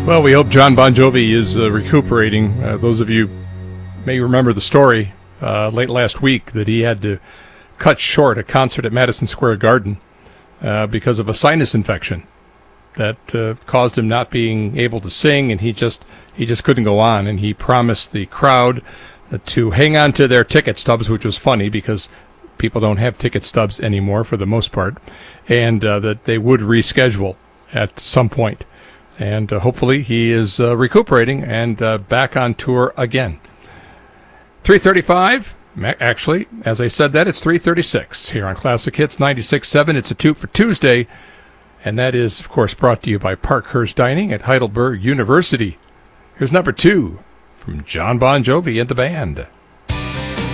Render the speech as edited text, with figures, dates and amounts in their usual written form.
Well, we hope John Bon Jovi is recuperating. Those of you may remember the story late last week that he had to cut short a concert at Madison Square Garden because of a sinus infection that caused him not being able to sing, and he just couldn't go on. And he promised the crowd to hang on to their ticket stubs, which was funny because people don't have ticket stubs anymore for the most part, and that they would reschedule at some point. And hopefully he is recuperating and back on tour again. 3:35. Actually, as I said that, it's 3:36 here on Classic Hits 96.7. It's a Toot for Tuesday, and that is, of course, brought to you by Parkhurst Dining at Heidelberg University. Here's number 2 from John Bon Jovi and the band.